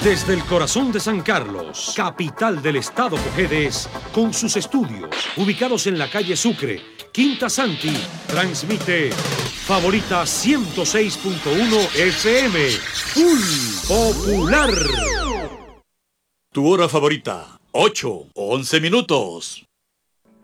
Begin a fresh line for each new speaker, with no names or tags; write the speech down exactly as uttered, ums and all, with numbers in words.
Desde el corazón de San Carlos, capital del estado Cojedes, con sus estudios ubicados en la calle Sucre, Quinta Santi, transmite Favorita ciento seis punto uno F M, Full Popular.
Tu hora favorita, ocho o once minutos.